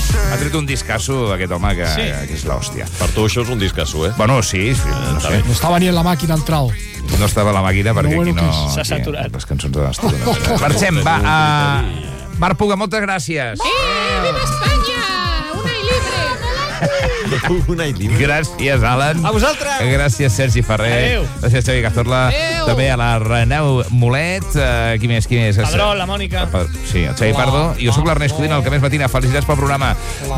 Ha tret un discasso, aquest home, que és l'hòstia. Per tu això és un discasso, Bueno, sí, no sé. No estava ni en la màquina al trau. No estava a la màquina perquè aquí no... S'ha saturat. Les cançons de l'estat. Marxem, va. Marc Puga, moltes gràcies. ¡Viva España! ¡Una y libre! Gràcies, Alan. A vosaltres. Gràcies, Sergi Ferrer. Adéu. Gràcies, Xavi Cazorla. Adéu. També a la Reneu Molet. Qui més? Pedrol, la Mònica. Sí, el Xavi Pardo. I jo sóc l'Ernest Codina, el que més matina. Felicitats pel programa.